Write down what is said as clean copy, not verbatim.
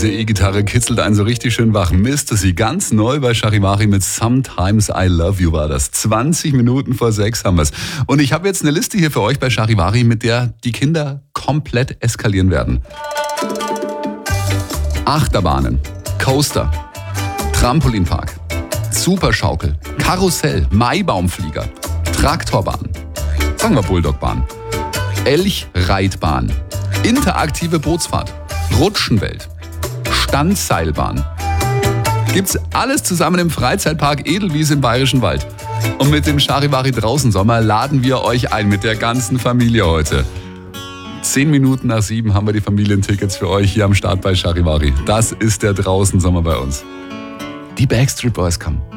Diese E-Gitarre kitzelt einen so richtig schön wach. Mr. Sie ganz neu bei Charivari mit Sometimes I Love You war das. 20 Minuten vor 6 haben wir's. Und ich habe jetzt eine Liste hier für euch bei Charivari, mit der die Kinder komplett eskalieren werden. Achterbahnen, Coaster, Trampolinpark, Superschaukel, Karussell, Maibaumflieger, Traktorbahn, sagen wir Bulldogbahn, Elchreitbahn, interaktive Bootsfahrt, Rutschenwelt, Standseilbahn. Gibt's alles zusammen im Freizeitpark Edelwiese im Bayerischen Wald. Und mit dem Charivari Draußensommer laden wir euch ein mit der ganzen Familie heute. 10 Minuten nach 7 haben wir die Familientickets für euch hier am Start bei Charivari. Das ist der Draußensommer bei uns. Die Backstreet Boys kommen.